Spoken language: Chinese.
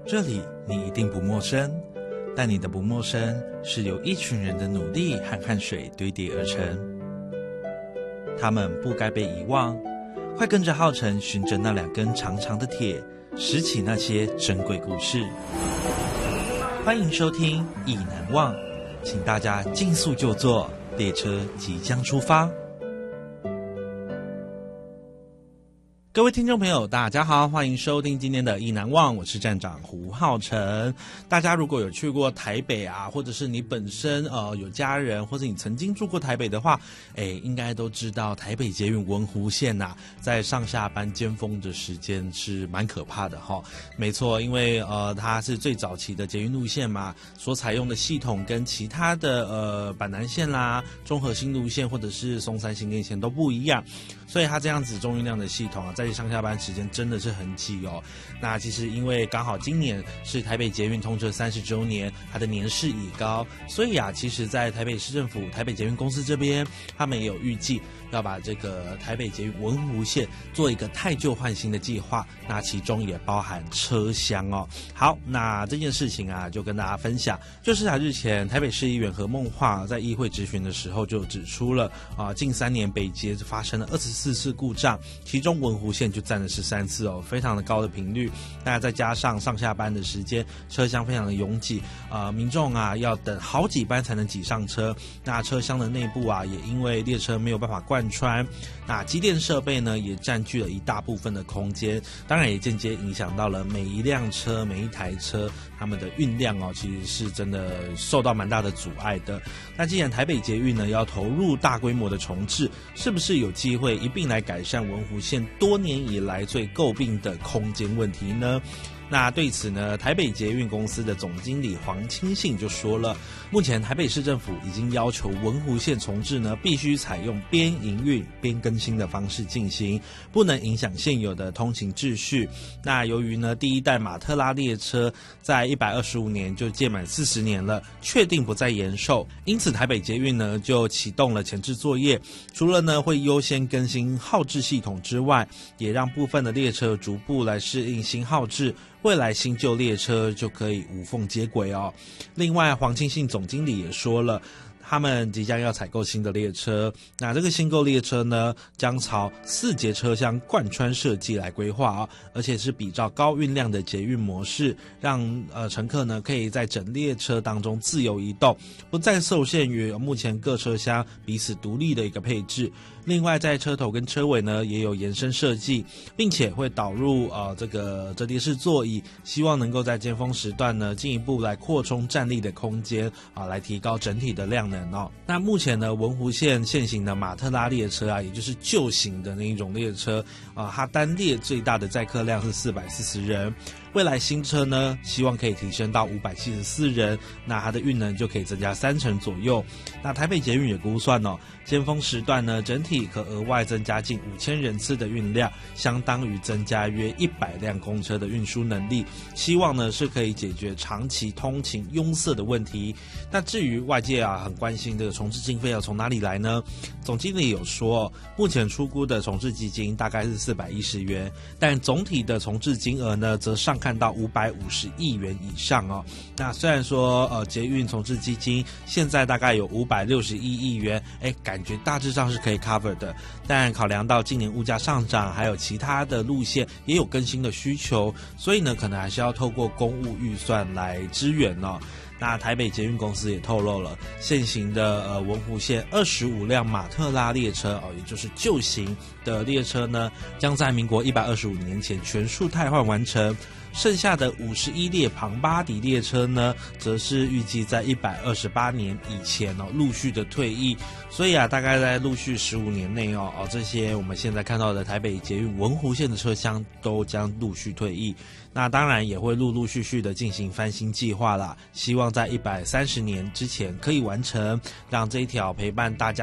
这里你一定不陌生，但你的不陌生是由一群人的努力和汗水堆叠而成。他们不该被遗忘，快跟着浩辰循着那2根长长的铁，拾起那些珍贵故事。欢迎收听《意难忘》，请大家尽速就座，列车即将出发。各位听众朋友大家好，欢迎收听今天的意难忘，我是站长胡浩辰。大家如果有去过台北啊，或者是你本身有家人，或者你曾经住过台北的话，应该都知道台北捷运文湖线啊，在上下班尖峰的时间是蛮可怕的齁。没错，因为它是最早期的捷运路线嘛，所采用的系统跟其他的板南线啦、中和新路线或者是松山新店线都不一样，所以它这样子中运量的系统啊，在上下班时间真的是很挤哦。那其实因为刚好今年是台北捷运通车30周年，它的年事已高，所以啊，其实在台北市政府、台北捷运公司这边，他们也有预计要把这个台北捷运文湖线做一个汰旧换新的计划，那其中也包含车厢哦。好，那这件事情啊，就跟大家分享。就是日前台北市议员何孟樺在议会质询的时候就指出了近3年北捷发生了24次故障，其中文湖线就占了13次哦，非常的高的频率。那再加上上下班的时间，车厢非常的拥挤，民众啊要等好几班才能挤上车。那车厢的内部啊，也因为列车没有办法贯穿，那机电设备呢也占据了一大部分的空间，当然也间接影响到了每一辆车、每一台车他们的运量哦，其实是真的受到蛮大的阻碍的。那既然台北捷运呢要投入大规模的重置，是不是有机会一并来改善文湖线多年以来最诟病的空间问题呢？那对此呢，台北捷运公司的总经理黄清信就说了，目前台北市政府已经要求文湖线重置呢，必须采用边营运边更新的方式进行，不能影响现有的通行秩序。那由于呢，第一代马特拉列车在125年就届满40年了，确定不再延寿，因此台北捷运呢就启动了前置作业，除了呢会优先更新号志系统之外，也让部分的列车逐步来适应新号志，未来新旧列车就可以无缝接轨哦。另外，黄清信总经理也说了，他们即将要采购新的列车，那这个新购列车呢，将朝4节车厢贯穿设计来规划而且是比照高运量的捷运模式，让乘客呢可以在整列车当中自由移动，不再受限于目前各车厢彼此独立的一个配置。另外，在车头跟车尾呢也有延伸设计，并且会导入这个折叠式座椅，希望能够在尖峰时段呢进一步来扩充站立的空间来提高整体的量能哦。那目前呢，文湖线现行的马特拉列车啊，也就是旧型的那一种列车它单列最大的载客量是440人。未来新车呢，希望可以提升到574人，那它的运能就可以增加30%左右。那台北捷运也估算尖峰时段呢，整体可额外增加近5000人次的运量，相当于增加约100辆公车的运输能力。希望呢是可以解决长期通勤拥塞的问题。那至于外界很关心这个重置经费要从哪里来呢？总经理有说，目前初估的重置基金大概是410元，但总体的重置金额呢，则上看到550亿元以上哦。那虽然说捷运重置基金现在大概有561亿元，感觉大致上是可以 cover 的，但考量到今年物价上涨，还有其他的路线也有更新的需求，所以呢，可能还是要透过公务预算来支援哦。那台北捷运公司也透露了，现行的文湖线25辆马特拉列车也就是旧型的列车呢，将在民国125年前全数汰换完成。剩下的51列庞巴迪列车呢，则是预计在128年以前陆续的退役，所以大概在陆续15年内这些我们现在看到的台北捷运文湖线的车厢都将陆续退役。那当然也会陆陆续续的进行翻新计划啦，希望在130年之前可以完成，让这一条陪伴大家